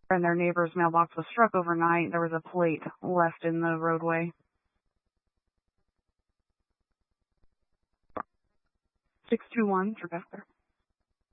and their neighbor's mailbox was struck overnight. There was a plate left in the roadway. 621 for Bethler.